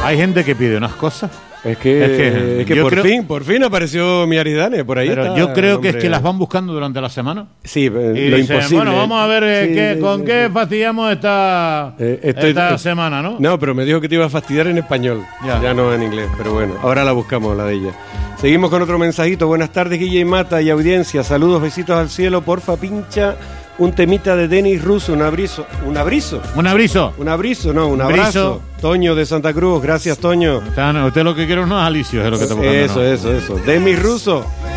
hay gente que pide unas cosas. Es que por fin apareció mi Aridane, por ahí. Pero está, yo creo que hombre. es que las van buscando durante la semana. Sí, Y lo dicen, imposible. bueno, vamos a ver Sí, con sí, qué sí. fastidiamos esta semana, ¿no? No, pero me dijo que te iba a fastidiar en español, ya no en inglés, pero bueno, ahora la buscamos, la de ella. Seguimos con otro mensajito. Buenas tardes, Guille y Mata y audiencia. Saludos, besitos al cielo. Porfa, pincha un temita de Denis Russo, un abrizo. Un abrizo. Un abrazo. Toño de Santa Cruz, gracias, Toño. Usted lo que quiere es unos alicios, es lo que te buscando, Eso. Denis Russo.